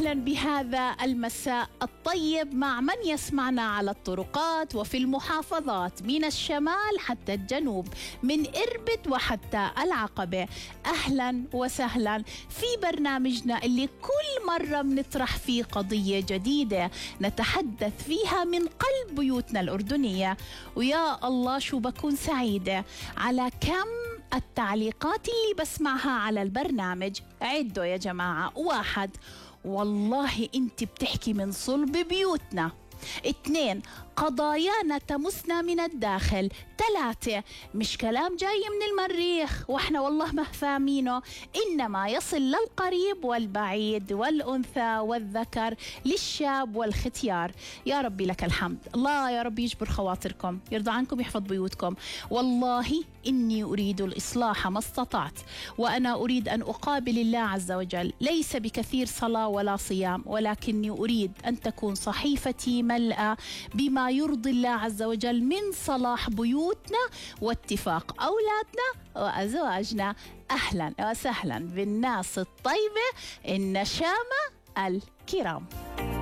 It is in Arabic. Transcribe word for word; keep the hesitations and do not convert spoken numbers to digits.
أهلا بهذا المساء الطيب مع من يسمعنا على الطرقات وفي المحافظات من الشمال حتى الجنوب، من إربد وحتى العقبة. أهلا وسهلا في برنامجنا اللي كل مرة بنطرح فيه قضية جديدة نتحدث فيها من قلب بيوتنا الأردنية. ويا الله شو بكون سعيدة على كم التعليقات اللي بسمعها على البرنامج. عدوا يا جماعة: واحد، والله انت بتحكي من صلب بيوتنا. اثنين، قضايانا تمسنا من الداخل. ثلاثة، مش كلام جاي من المريخ واحنا والله ما فاهمينه، إنما يصل للقريب والبعيد والأنثى والذكر، للشاب والختيار. يا ربي لك الحمد. الله يا ربي يجبر خواطركم، يرضى عنكم، يحفظ بيوتكم. والله إني أريد الإصلاح ما استطعت، وأنا أريد أن أقابل الله عز وجل ليس بكثير صلاة ولا صيام، ولكني أريد أن تكون صحيفتي ملأة بما يرضي الله عز وجل من صلاح بيوتنا واتفاق أولادنا وأزواجنا. أهلا وسهلا بالناس الطيبة النشامة الكرام.